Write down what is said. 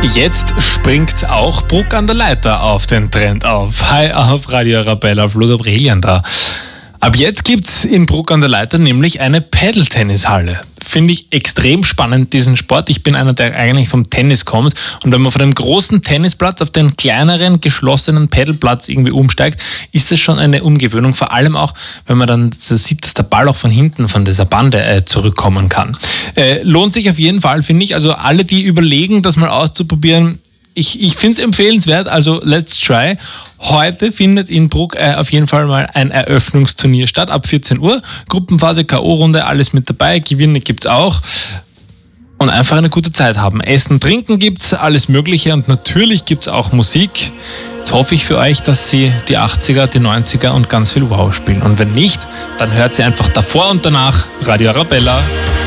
Jetzt springt auch Bruck an der Leiter auf den Trend auf. Hi auf Radio Arabella, Flo Gabrielian da. Ab jetzt gibt's in Bruck an der Leiter nämlich eine Paddle-Tennishalle. Finde ich extrem spannend, diesen Sport. Ich bin einer, der eigentlich vom Tennis kommt. Und wenn man von dem großen Tennisplatz auf den kleineren, geschlossenen Paddleplatz irgendwie umsteigt, ist das schon eine Umgewöhnung. Vor allem auch, wenn man dann sieht, dass der Ball auch von hinten, von dieser Bande zurückkommen kann. Lohnt sich auf jeden Fall, finde ich. Also alle, die überlegen, das mal auszuprobieren, ich finde es empfehlenswert, also let's try. Heute findet in Bruck auf jeden Fall mal ein Eröffnungsturnier statt, ab 14 Uhr. Gruppenphase, K.O.-Runde, alles mit dabei, Gewinne gibt's auch. Und einfach eine gute Zeit haben. Essen, Trinken gibt's, alles Mögliche und natürlich gibt's auch Musik. Jetzt hoffe ich für euch, dass sie die 80er, die 90er und ganz viel Wow spielen. Und wenn nicht, dann hört sie einfach davor und danach Radio Arabella.